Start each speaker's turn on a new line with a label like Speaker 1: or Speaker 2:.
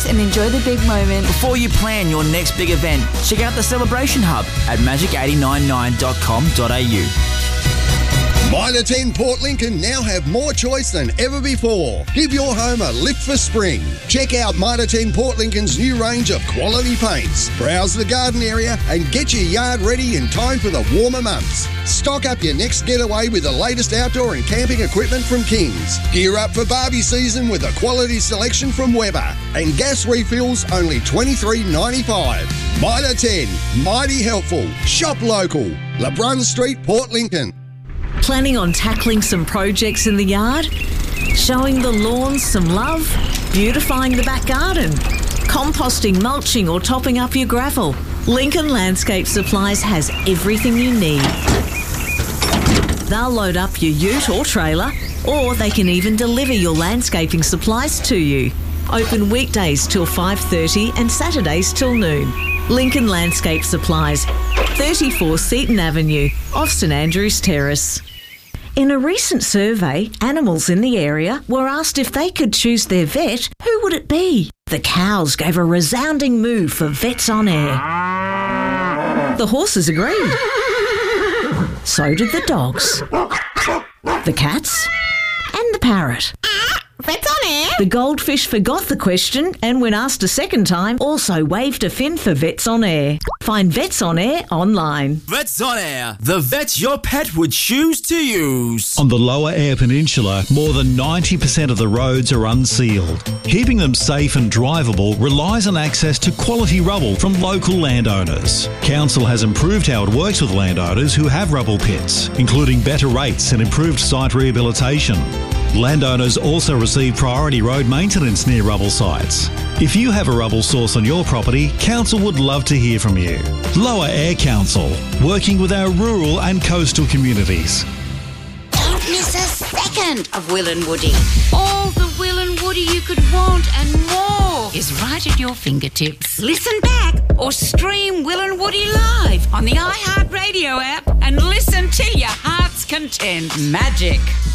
Speaker 1: relax and enjoy the big moment.
Speaker 2: Before you plan your next big event, check out the Celebration Hub at magic899.com.au.
Speaker 3: Mitre 10 Port Lincoln now have more choice than ever before. Give your home a lift for spring. Check out Mitre 10 Port Lincoln's new range of quality paints. Browse the garden area and get your yard ready in time for the warmer months. Stock up your next getaway with the latest outdoor and camping equipment from Kings. Gear up for Barbie season with a quality selection from Weber. And gas refills only $23.95. Mitre 10, mighty helpful. Shop local. LeBrun Street, Port Lincoln.
Speaker 4: Planning on tackling some projects in the yard? Showing the lawns some love? Beautifying the back garden? Composting, mulching or topping up your gravel? Lincoln Landscape Supplies has everything you need. They'll load up your ute or trailer, or they can even deliver your landscaping supplies to you. Open weekdays till 5:30 and Saturdays till noon. Lincoln Landscape Supplies, 34 Seaton Avenue, off St Andrews Terrace. In a recent survey, animals in the area were asked if they could choose their vet, who would it be? The cows gave a resounding moo for Vets on Air. The horses agreed. So did the dogs, the cats, and the parrot.
Speaker 1: Vets on Air?
Speaker 4: The goldfish forgot the question and when asked a second time, also waved a fin for Vets on Air. Find Vets on Air online.
Speaker 2: Vets on Air, the vets your pet would choose to use.
Speaker 5: On the Lower Eyre Peninsula, more than 90% of the roads are unsealed. Keeping them safe and drivable relies on access to quality rubble from local landowners. Council has improved how it works with landowners who have rubble pits, including better rates and improved site rehabilitation. Landowners also receive priority road maintenance near rubble sites. If you have a rubble source on your property, Council would love to hear from you. Lower Eyre Council, working with our rural and coastal communities.
Speaker 6: Don't miss a second of Will and Woody.
Speaker 7: All the Will and Woody you could want and more is right at your fingertips.
Speaker 6: Listen back or stream Will and Woody live on the iHeartRadio app and listen till your heart's content. Magic.